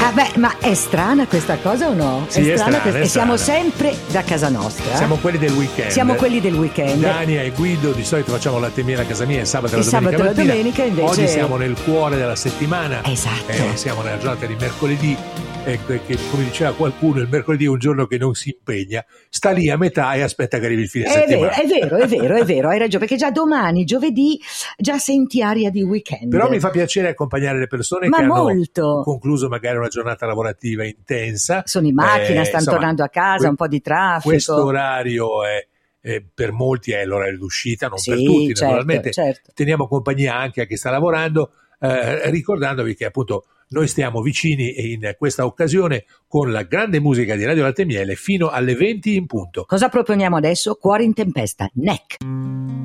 Ma è strana questa cosa o no? Sì, è strana, e siamo sempre da casa nostra. Siamo quelli del weekend. Siamo quelli del weekend. Dania e Guido di solito facciamo la miele a casa mia il sabato e la domenica invece. Oggi siamo nel cuore della settimana. Esatto. Siamo nella giornata di mercoledì. Ecco, che come diceva qualcuno, il mercoledì è un giorno che non si impegna, sta lì a metà e aspetta che arrivi il fine settimana. È vero, hai ragione, perché già domani, giovedì, già senti aria di weekend. Però mi fa piacere accompagnare le persone che hanno concluso magari una giornata lavorativa intensa. Sono in macchina, stanno tornando a casa, un po' di traffico. Questo orario è per molti è l'orario d'uscita, non per tutti, certo, naturalmente. Certo. Teniamo compagnia anche a chi sta lavorando, ricordandovi che appunto noi stiamo vicini in questa occasione con la grande musica di Radio Latte e Miele fino alle 20 in punto. Cosa proponiamo adesso? Cuore in tempesta, Neck.